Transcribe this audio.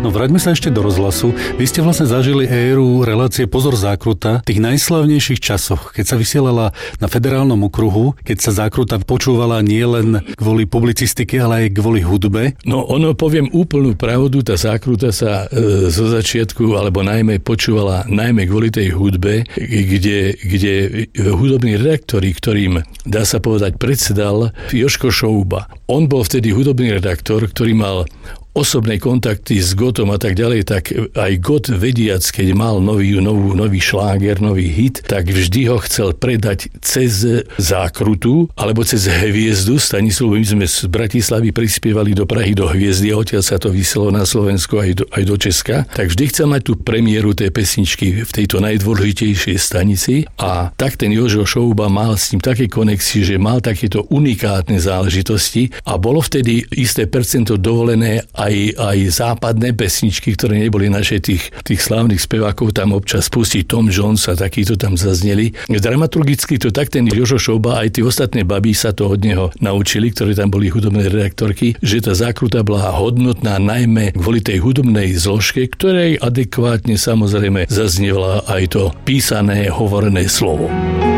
No vráťme sa ešte do rozhlasu. Vy ste vlastne zažili éru relácie Pozor zákruta v tých najslavnejších časoch, keď sa vysielala na Federálnom okruhu, keď sa zákruta počúvala nielen kvôli publicistike, ale aj kvôli hudbe. No ono, poviem úplnú pravdu, tá zákruta sa zo začiatku, alebo najmä počúvala najmä kvôli tej hudbe, kde hudobní redaktori, ktorým, dá sa povedať, predsedal Jožko Šouba. On bol vtedy hudobný redaktor, ktorý mal osobné kontakty s Gottom a tak ďalej, tak aj Gott vediac, keď mal nový šláger, nový hit, tak vždy ho chcel predať cez zákrutu alebo cez Hviezdu stanicu. My sme z Bratislavy prispievali do Prahy do Hviezdy a odtiaľ sa to vysielalo na Slovensku aj do Česka. Tak vždy chcel mať tú premiéru tej pesničky v tejto najdôležitejšej stanici a tak ten Jožo Šouba mal s ním také konexie, že mal takéto unikátne záležitosti a bolo vtedy isté percento dovolené aj západné pesničky, ktoré neboli naše tých slávnych spevákov, tam občas pustiť Tom Jones a takýto tam zazneli. Dramaturgicky to tak ten Jožo Šouba aj tie ostatné baby sa to od neho naučili, ktoré tam boli hudobné redaktorky, že tá zákruta bola hodnotná najmä kvôli tej hudobnej zložke, ktorej adekvátne samozrejme zaznievala aj to písané, hovorené slovo.